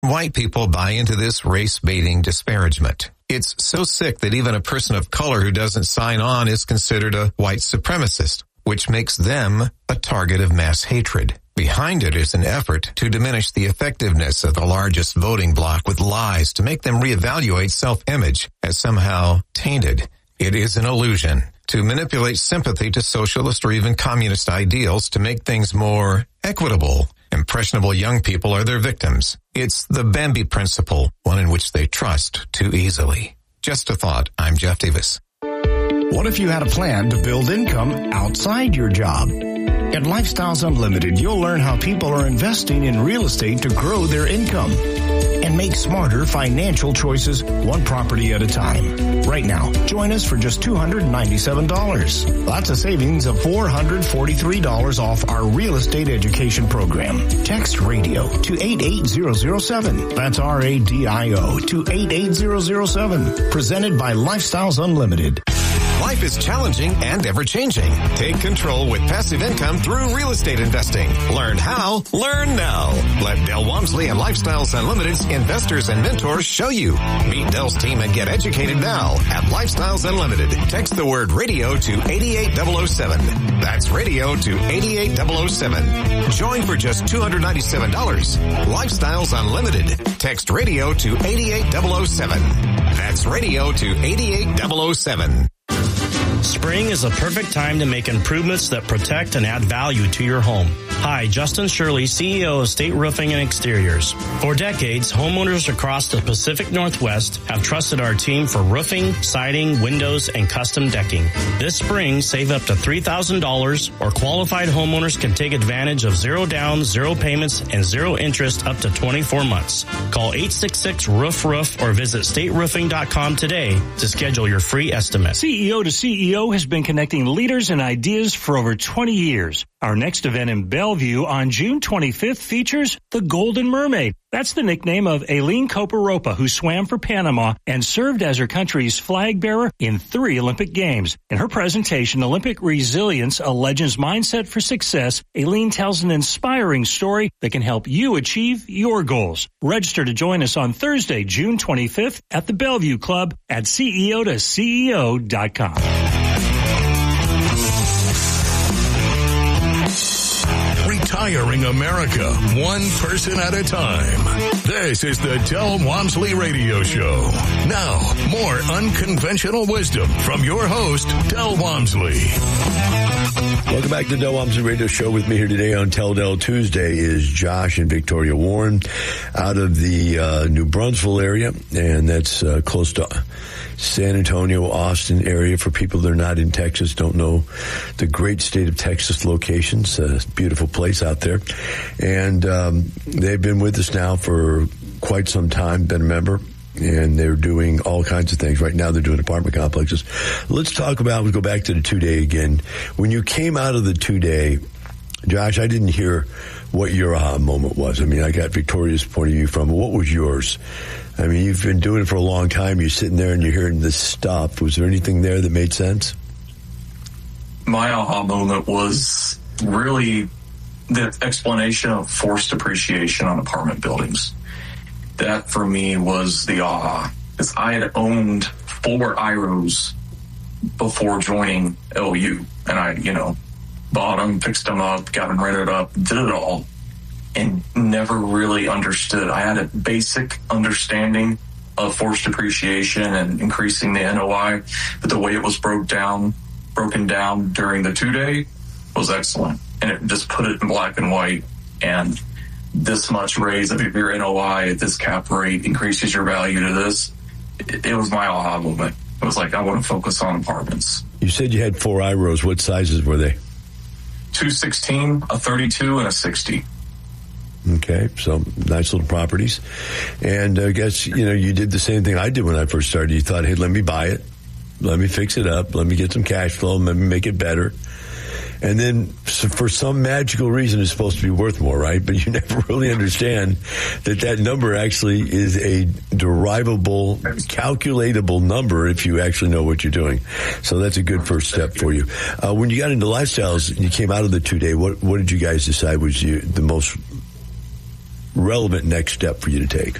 White people buy into this race-baiting disparagement. It's so sick that even a person of color who doesn't sign on is considered a white supremacist, which makes them a target of mass hatred. Behind it is an effort to diminish the effectiveness of the largest voting bloc with lies to make them reevaluate self-image as somehow tainted. It is an illusion to manipulate sympathy to socialist or even communist ideals to make things more equitable. Impressionable young people are their victims. It's the Bambi principle, one in which they trust too easily. Just a thought. I'm Jeff Davis. What if you had a plan to build income outside your job? At Lifestyles Unlimited, you'll learn how people are investing in real estate to grow their income and make smarter financial choices one property at a time. Right now, join us for just $297. That's a savings of $443 off our real estate education program. Text radio to 88007. That's RADIO to 88007. Presented by Lifestyles Unlimited. Life is challenging and ever-changing. Take control with passive income through real estate investing. Learn how, learn now. Let Del Walmsley and Lifestyles Unlimited's investors and mentors show you. Meet Del's team and get educated now at Lifestyles Unlimited. Text the word radio to 88007. That's radio to 88007. Join for just $297. Lifestyles Unlimited. Text radio to 88007. That's radio to 88007. Spring is a perfect time to make improvements that protect and add value to your home. Hi, Justin Shirley, CEO of State Roofing and Exteriors. For decades, homeowners across the Pacific Northwest have trusted our team for roofing, siding, windows, and custom decking. This spring, save up to $3,000, or qualified homeowners can take advantage of zero down, zero payments, and zero interest up to 24 months. Call 866-ROOF-ROOF or visit stateroofing.com today to schedule your free estimate. CEO to CEO has been connecting leaders and ideas for over 20 years. Our next event in Bellevue on June 25th features the Golden Mermaid. That's the nickname of Aileen Coparopa, who swam for Panama and served as her country's flag bearer in 3 Olympic Games. In her presentation, Olympic Resilience, a Legend's Mindset for Success, Aileen tells an inspiring story that can help you achieve your goals. Register to join us on Thursday, June 25th at the Bellevue Club at CEO2CEO.com. Retiring America, one person at a time. This is the Del Walmsley Radio Show. Now, more unconventional wisdom from your host, Del Walmsley. Welcome back to the Del Walmsley Radio Show. With me here today on Tell Del Tuesday is Josh and Victoria Warren out of the New Brunswick area, and that's close to San Antonio, Austin area. For people that are not in Texas, don't know the great state of Texas locations. Beautiful place out there. And they've been with us now for quite some time, been a member, and they're doing all kinds of things. Right now they're doing apartment complexes. Let's talk about, we go back to the 2-day again. When you came out of the 2-day, Josh, I didn't hear what your aha moment was. I mean, I got Victoria's point of view from it. What was yours? I mean, you've been doing it for a long time. You're sitting there and you're hearing this stuff. Was there anything there that made sense? My aha moment was really the explanation of forced depreciation on apartment buildings. That, for me, was the aha. Because I had owned 4 IROs before joining LU. And I, bought them, fixed them up, got them rented up, did it all, and never really understood. I had a basic understanding of forced depreciation and increasing the NOI, but the way it was broken down during the 2-day was excellent. And it just put it in black and white, and this much raise of your NOI at this cap rate increases your value to this. It was my aha moment. It was like, I want to focus on apartments. You said you had 4 IROs. What sizes were they? 216, a 32, and a 60. Okay, so nice little properties. And I guess, you did the same thing I did when I first started. You thought, hey, let me buy it. Let me fix it up. Let me get some cash flow. Let me make it better. And then for some magical reason, it's supposed to be worth more, right? But you never really understand that number actually is a derivable, calculatable number if you actually know what you're doing. So that's a good first step for you. When you got into lifestyles and you came out of the 2-day, what did you guys decide was the most relevant next step for you to take?